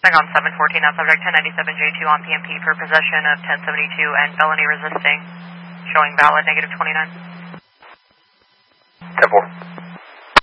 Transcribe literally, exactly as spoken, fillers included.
Saigon seven fourteen on subject ten ninety-seven J two on P M P for possession of ten seventy-two and felony resisting. Showing valid negative twenty-nine. ten four.